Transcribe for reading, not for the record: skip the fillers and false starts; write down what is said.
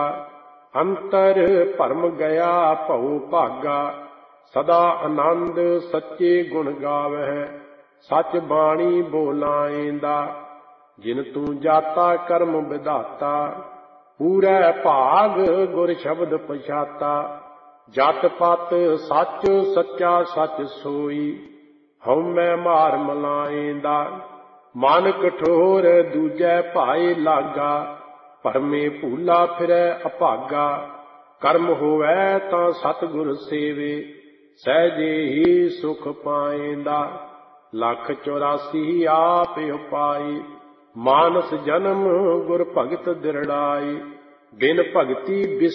ਅੰਤਰ ਭਰਮ ਗਿਆ ਭਉ ਭਾਗਾ। ਸਦਾ ਆਨੰਦ ਸੱਚੇ ਗੁਣ ਗਾਵਹਿ, ਸਚ ਬਾਣੀ ਬੋਲਾਏਂਦਾ। ਜਿਨ ਤੂੰ ਜਾਤਾ ਕਰਮ ਵਿਧਾਤਾ, ਪੂਰੈ ਭਾਗ ਗੁਰ ਸ਼ਬਦ ਪਛਾਤਾ। ਜਤ ਪਤ ਸੱਚ ਸੱਚਾ ਸੱਚ ਸੋਈ, ਹਉਮੈ ਮਾਰ ਮਲਾਏਂਦਾ। ਮਨ ਕਠੋਰ ਦੂਜੈ ਭਾਏ ਲਾਗਾ, ਭਰਮੇ ਭੂਲਾ ਫਿਰੈ ਅਭਾਗਾ। ਕਰਮ ਹੋਵੈ ਤਾਂ ਸਤਿਗੁਰ ਸੇਵੇ, ਸਹਿਜੇ ਹੀ ਸੁਖ ਪਾਏਂਦਾ। 184 ਆਪ ਉਪਾਈ, ਮਾਨਸ ਜਨਮ ਗੁਰ ਭਗਤ ਦਿਰੜਾਈ। ਬਿਨ ਭਗਤੀ